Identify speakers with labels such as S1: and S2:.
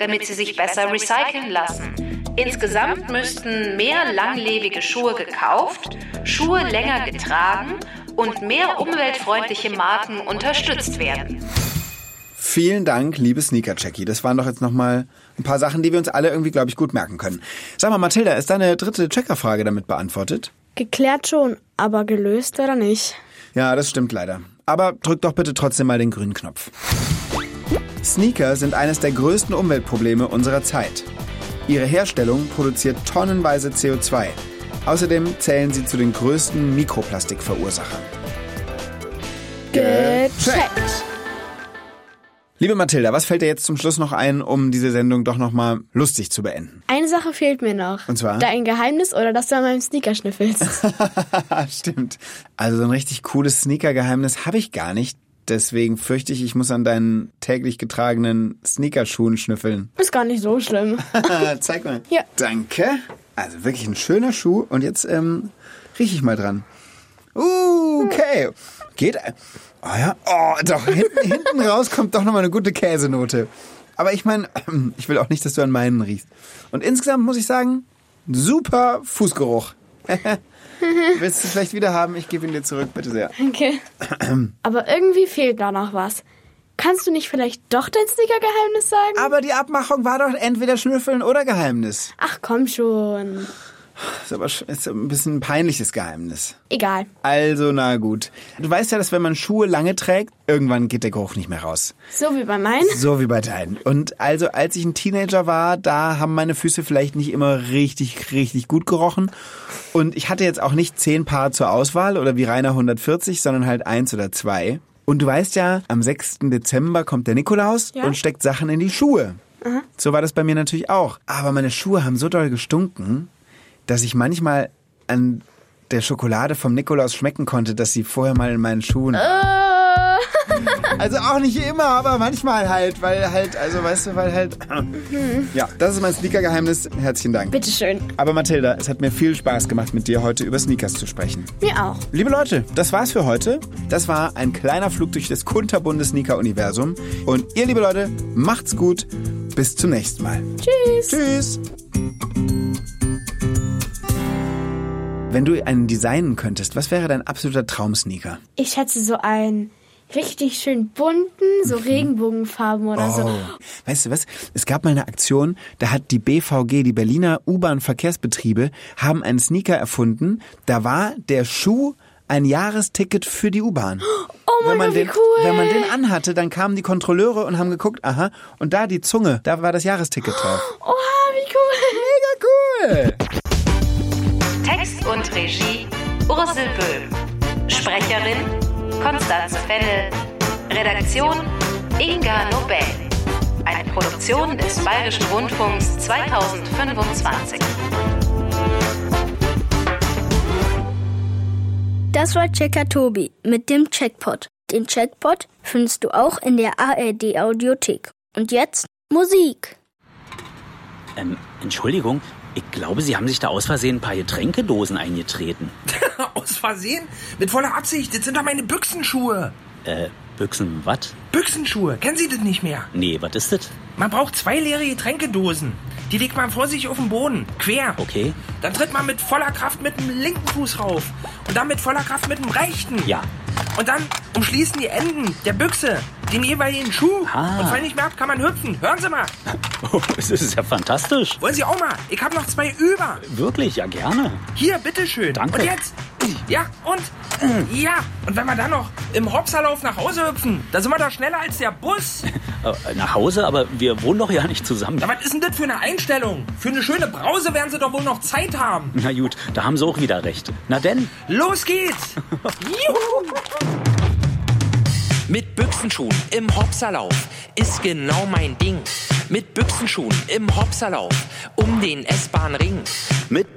S1: damit sie sich besser recyceln lassen. Insgesamt müssten mehr langlebige Schuhe gekauft, Schuhe länger getragen und mehr umweltfreundliche Marken unterstützt werden.
S2: Vielen Dank, liebe Sneaker-Jackie. Das waren doch jetzt nochmal ein paar Sachen, die wir uns alle irgendwie, glaube ich, gut merken können. Sag mal, Mathilda, ist deine dritte Checker-Frage damit beantwortet?
S3: Geklärt schon, aber gelöst oder nicht?
S2: Ja, das stimmt leider. Aber drück doch bitte trotzdem mal den grünen Knopf. Sneaker sind eines der größten Umweltprobleme unserer Zeit. Ihre Herstellung produziert tonnenweise CO2. Außerdem zählen sie zu den größten Mikroplastikverursachern.
S3: Gecheckt!
S2: Liebe Mathilda, was fällt dir jetzt zum Schluss noch ein, um diese Sendung doch nochmal lustig zu beenden?
S3: Eine Sache fehlt mir noch.
S2: Und zwar?
S3: Dein Geheimnis oder dass du an meinem Sneaker schnüffelst.
S2: Stimmt. Also so ein richtig cooles Sneaker-Geheimnis habe ich gar nicht. Deswegen fürchte ich muss an deinen täglich getragenen Sneakerschuhen schnüffeln.
S3: Ist gar nicht so schlimm.
S2: Zeig mal.
S3: Ja.
S2: Danke. Also wirklich ein schöner Schuh. Und jetzt rieche ich mal dran. Okay. Geht. Oh ja. Oh, doch. Hinten raus kommt doch nochmal eine gute Käsenote. Aber ich meine, ich will auch nicht, dass du an meinen riechst. Und insgesamt muss ich sagen, super Fußgeruch. Willst du es vielleicht wieder haben? Ich gebe ihn dir zurück, bitte sehr.
S3: Danke. Aber irgendwie fehlt da noch was. Kannst du nicht vielleicht doch dein Sneaker-Geheimnis sagen?
S2: Aber die Abmachung war doch entweder Schnüffeln oder Geheimnis.
S3: Ach, komm schon.
S2: Ist ein bisschen ein peinliches Geheimnis.
S3: Egal.
S2: Also, na gut. Du weißt ja, dass wenn man Schuhe lange trägt, irgendwann geht der Geruch nicht mehr raus.
S3: So wie bei meinen?
S2: So wie bei deinen. Und also, als ich ein Teenager war, da haben meine Füße vielleicht nicht immer richtig, richtig gut gerochen. Und ich hatte jetzt auch nicht 10 Paar zur Auswahl oder wie Rainer 140, sondern halt 1 oder 2. Und du weißt ja, am 6. Dezember kommt der Nikolaus und steckt Sachen in die Schuhe. Aha. So war das bei mir natürlich auch. Aber meine Schuhe haben so doll gestunken, dass ich manchmal an der Schokolade vom Nikolaus schmecken konnte, dass sie vorher mal in meinen Schuhen... Also auch nicht immer, aber manchmal halt, weil halt... Ja, das ist mein Sneaker-Geheimnis. Herzlichen Dank.
S3: Bitteschön.
S2: Aber Mathilda, es hat mir viel Spaß gemacht, mit dir heute über Sneakers zu sprechen.
S3: Mir auch.
S2: Liebe Leute, das war's für heute. Das war ein kleiner Flug durch das kunterbunte Sneaker-Universum. Und ihr, liebe Leute, macht's gut. Bis zum nächsten Mal.
S3: Tschüss.
S2: Tschüss. Wenn du einen designen könntest, was wäre dein absoluter Traumsneaker?
S3: Ich schätze so einen richtig schön bunten, so Regenbogenfarben oder so.
S2: Weißt du was? Es gab mal eine Aktion, da hat die BVG, die Berliner U-Bahn-Verkehrsbetriebe, haben einen Sneaker erfunden. Da war der Schuh ein Jahresticket für die U-Bahn.
S3: Oh mein Gott, wie cool.
S2: Wenn man den anhatte, dann kamen die Kontrolleure und haben geguckt, aha, und da die Zunge, da war das Jahresticket drauf.
S3: Oha, wie cool.
S2: Mega cool.
S1: Text und Regie Ursel Böhm. Sprecherin Konstanze Fennel. Redaktion Inga Nobel. Eine Produktion des Bayerischen Rundfunks 2025.
S4: Das war Checker Tobi mit dem Checkpot. Den Checkpot findest du auch in der ARD Audiothek. Und jetzt Musik.
S5: Entschuldigung, ich glaube, Sie haben sich da aus Versehen ein paar Getränkedosen eingetreten.
S6: Aus Versehen? Mit voller Absicht. Das sind doch meine Büchsenschuhe.
S5: Büchsen, was?
S6: Büchsenschuhe. Kennen Sie das nicht mehr?
S5: Nee, was ist das?
S6: Man braucht 2 leere Getränkedosen. Die legt man vor sich auf den Boden, quer.
S5: Okay.
S6: Dann tritt man mit voller Kraft mit dem linken Fuß rauf. Und dann mit voller Kraft mit dem rechten.
S5: Ja.
S6: Und dann umschließen die Enden der Büchse den jeweiligen Schuh.
S5: Ah.
S6: Und wenn ich merkt, kann man hüpfen. Hören Sie mal.
S5: Oh, das ist ja fantastisch.
S6: Wollen Sie auch mal? Ich habe noch 2 über.
S5: Wirklich, ja gerne.
S6: Hier, bitteschön.
S5: Danke.
S6: Und jetzt? Ja, und? Ja. Und wenn wir dann noch im Hopserlauf nach Hause hüpfen, da sind wir doch schneller als der Bus.
S5: Nach Hause? Aber wir wohnen doch ja nicht zusammen.
S6: Ja, was ist denn das für eine Einstellung? Für eine schöne Brause werden Sie doch wohl noch Zeit haben.
S5: Na gut, da haben Sie auch wieder recht. Na denn?
S6: Los geht's. Juhu. Mit Büchsenschuhen im Hopserlauf ist genau mein Ding. Mit Büchsenschuhen im Hopserlauf um den S-Bahn-Ring.
S5: Mit